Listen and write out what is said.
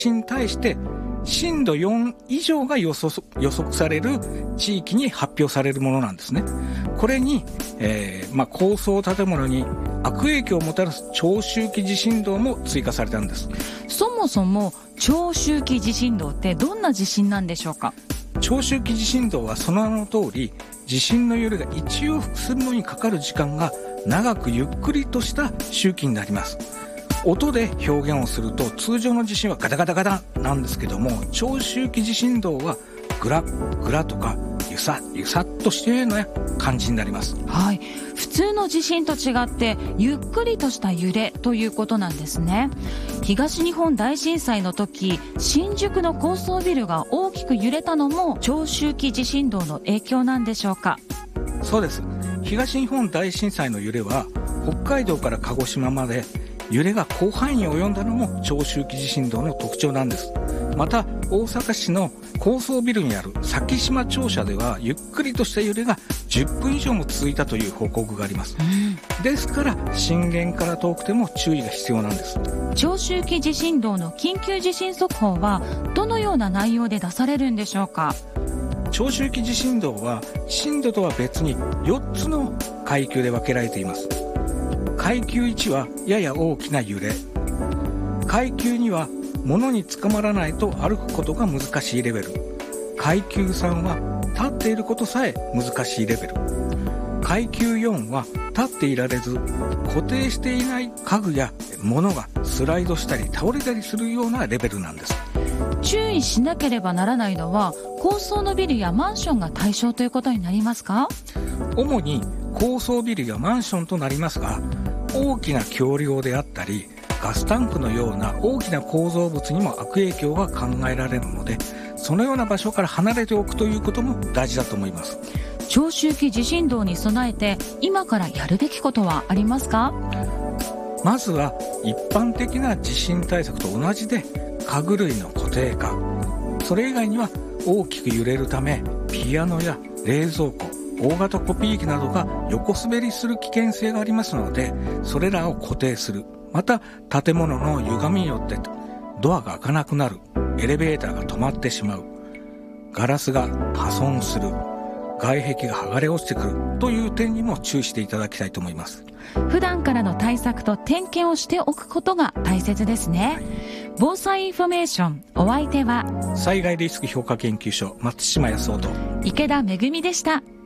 に対して震度4以上が予測される地域に発表されるものなんですね。これに、高層建物に悪影響をもたらす長周期地震動も追加されたんです。 そもそも長周期地震動ってどんな地震なんでしょうか？ 長周期地震動はその名の通り、地震の揺れが一往復するのにかかる時間が長くゆっくりとした周期になります。音で表現をすると通常の地震はガタガタガタなんですけども、長周期地震動はグラグラとかゆさゆさっとしたような感じになります。 はい、普通の地震と違ってゆっくりとした揺れということなんですね。東日本大震災の時、新宿の高層ビルが大きく揺れたのも長周期地震動の影響なんでしょうか？ そうです。東日本大震災の揺れは北海道から鹿児島まで揺れが広範囲に及んだのも長周期地震動の特徴なんです。また大阪市の高層ビルにある咲島庁舎ではゆっくりとした揺れが10分以上も続いたという報告があります。ですから震源から遠くても注意が必要なんです。 長周期地震動の緊急地震速報はどのような内容で出されるんでしょうか？ 長周期地震動は震度とは別に4つの階級で分けられています。階級1はやや大きな揺れ、階級2は物につかまらないと歩くことが難しいレベル、階級3は立っていることさえ難しいレベル、階級4は立っていられず固定していない家具や物がスライドしたり倒れたりするようなレベルなんです。 注意しなければならないのは高層のビルやマンションが対象ということになりますか？ 主に高層ビルやマンションとなりますが、大きな橋梁であったりガスタンクのような大きな構造物にも悪影響が考えられるので、そのような場所から離れておくということも大事だと思います。 長周期地震動に備えて今からやるべきことはありますか？ まずは一般的な地震対策と同じで家具類の固定化、それ以外には大きく揺れるためピアノや冷蔵庫、大型コピー機などが横滑りする危険性がありますので、それらを固定する。また建物の歪みによってドアが開かなくなる、エレベーターが止まってしまう、ガラスが破損する、外壁が剥がれ落ちてくるという点にも注意していただきたいと思います。 普段からの対策と点検をしておくことが大切ですね。防災インフォメーション、お相手は災害リスク評価研究所松島康夫と池田めぐみでした。